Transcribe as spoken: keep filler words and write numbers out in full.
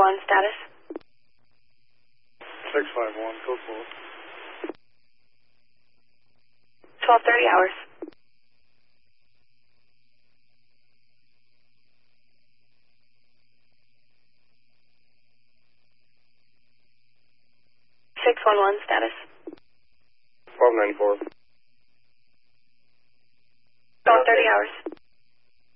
one status. six five one, code four. twelve thirty hours. six one one status. twelve ninety-four. twelve thirty hours.